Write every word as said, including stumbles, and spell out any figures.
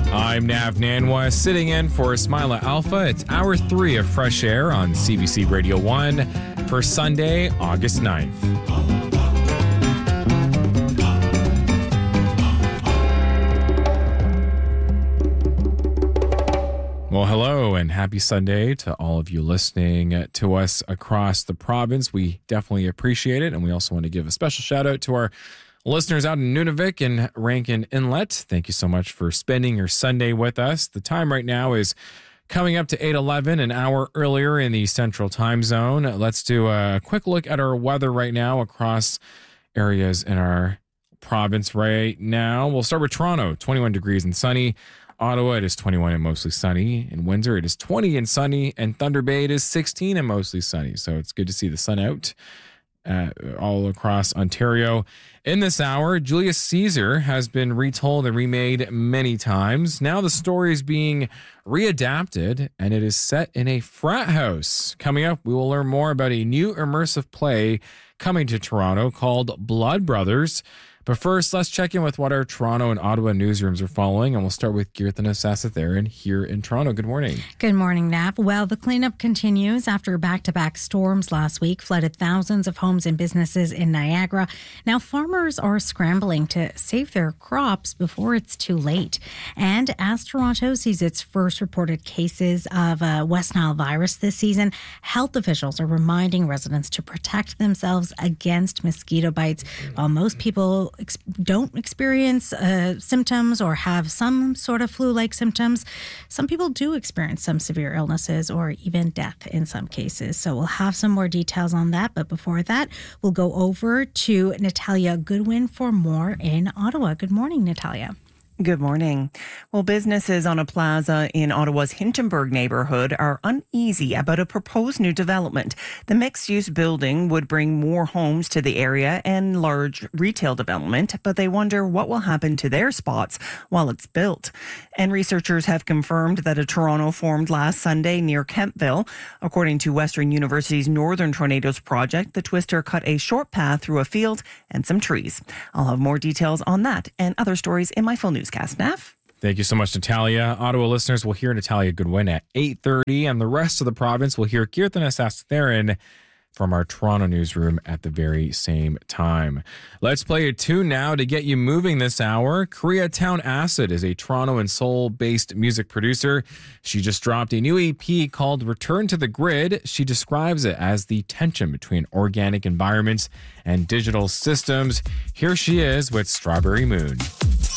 I'm Nav Nanwa, sitting in for Ismaila Alpha. It's hour three of Fresh Air on C B C Radio one for Sunday, August ninth. Well, hello and happy Sunday to all of you listening to us across the province. We definitely appreciate it. And we also want to give a special shout out to our listeners out in Nunavik and Rankin Inlet. Thank you so much for spending your Sunday with us. The time right now is coming up to eight eleven, an hour earlier in the Central Time Zone. Let's do a quick look at our weather right now across areas in our province right now. We'll start with Toronto, twenty-one degrees and sunny. Ottawa, it is twenty-one and mostly sunny. In Windsor, it is twenty and sunny. And Thunder Bay, it is sixteen and mostly sunny. So it's good to see the sun out uh, all across Ontario. In this hour, Julius Caesar has been retold and remade many times. Now the story is being readapted, and it is set in a frat house. Coming up, we will learn more about a new immersive play coming to Toronto called Blood Brothers. But first, let's check in with what our Toronto and Ottawa newsrooms are following, and we'll start with Kirtana Sasatharan here in Toronto. Good morning. Good morning, Nav. Well, the cleanup continues after back-to-back storms last week flooded thousands of homes and businesses in Niagara. Now, farmers are scrambling to save their crops before it's too late. And as Toronto sees its first reported cases of uh, West Nile virus this season, health officials are reminding residents to protect themselves against mosquito bites. While most people ex- don't experience uh, symptoms or have some sort of flu-like symptoms, some people do experience some severe illnesses or even death in some cases. So we'll have some more details on that. But before that, we'll go over to Natalia Goodwin for more in Ottawa. Good morning, Natalia. Good morning. Well, businesses on a plaza in Ottawa's Hintonburg neighbourhood are uneasy about a proposed new development. The mixed-use building would bring more homes to the area and large retail development, but they wonder what will happen to their spots while it's built. And researchers have confirmed that a Toronto formed last Sunday near Kemptville. According to Western University's Northern Tornadoes Project, the twister cut a short path through a field and some trees. I'll have more details on that and other stories in my full news. Nav. Thank you so much, Natalia. Ottawa listeners will hear Natalia Goodwin at eight thirty, and the rest of the province will hear Kirtana Sasatharan from our Toronto newsroom at the very same time. Let's play a tune now to get you moving this hour. Koreatown Acid is a Toronto and Seoul-based music producer. She just dropped a new E P called Return to the Grid. She describes it as the tension between organic environments and digital systems. Here she is with Strawberry Moon.